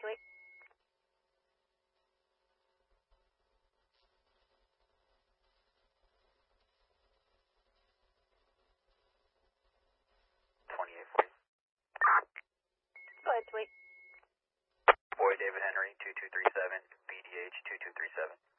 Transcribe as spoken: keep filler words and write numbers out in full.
two eight. twenty-eight forty. Go ahead, two eight. Boy David Henry, two two three seven, B D H two two three seven.